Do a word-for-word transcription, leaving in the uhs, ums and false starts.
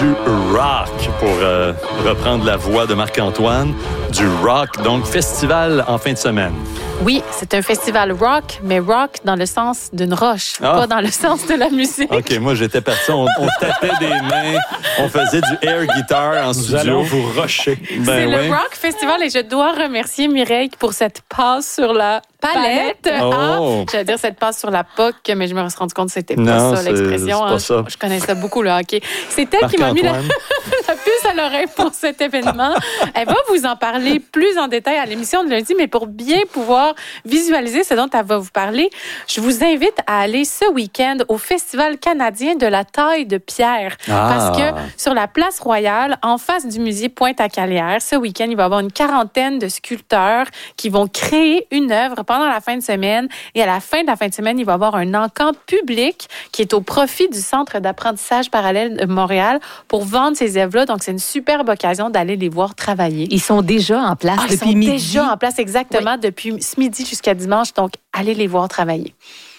du rock, pour euh, reprendre la voix de Marc-Antoine. Du rock, donc festival en fin de semaine. Oui, c'est un festival rock, mais rock dans le sens d'une roche, ah. pas dans le sens de la musique. OK, moi, j'étais parti, on, on tapait des mains, on faisait du air guitar en Nous studio. allons vous rusher. Ben c'est oui. le Rock Festival et je dois remercier Mireille pour cette passe sur la palette. Oh. Ah, j'allais dire cette passe sur la P O C, mais je me suis rendu compte que c'était pas Non, ça c'est, l'expression. c'est pas hein. ça. Je, je connais ça beaucoup, le hockey. C'est elle qui m'a mis la, la puce à l'oreille pour cet événement. Elle va vous en parler plus en détail à l'émission de lundi, mais pour bien pouvoir visualiser ce dont elle va vous parler, je vous invite à aller ce week-end au Festival canadien de la taille de pierre. Ah. Parce que sur la place Royale, en face du musée Pointe-à-Calière, ce week-end, il va y avoir une quarantaine de sculpteurs qui vont créer une œuvre pendant la fin de semaine. Et à la fin de la fin de semaine, il va y avoir un encamp public qui est au profit du Centre d'apprentissage parallèle de Montréal pour vendre ces œuvres-là. Donc, c'est une superbe occasion d'aller les voir travailler. Ils sont déjà en place Ah, depuis ils sont midi. déjà en place exactement oui. depuis ce midi jusqu'à dimanche. Donc, allez les voir travailler.